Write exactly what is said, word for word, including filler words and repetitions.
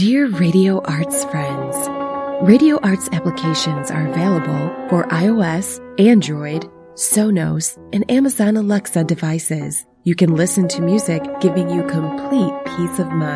Dear Radio Arts friends, Radio Arts applications are available for iOS, Android, Sonos, and Amazon Alexa devices. You can listen to music, giving you complete peace of mind.